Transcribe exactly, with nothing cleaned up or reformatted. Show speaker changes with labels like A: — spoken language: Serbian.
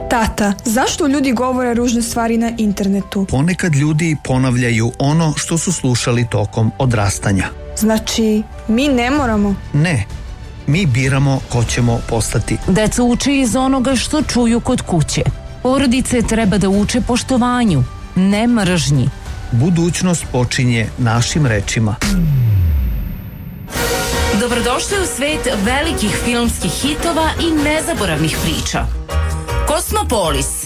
A: Tata, zašto ljudi govore ružne stvari na internetu?
B: Ponekad ljudi ponavljaju ono što su slušali tokom odrastanja.
A: Znači, mi ne moramo?
B: Ne, mi biramo ko ćemo postati.
C: Deca uče iz onoga što čuju kod kuće. Porodice treba da uče poštovanju, ne mržnji.
B: Budućnost počinje našim rečima.
C: Dobrodošli u svet velikih filmskih hitova i nezaboravnih priča. Kosmopolis,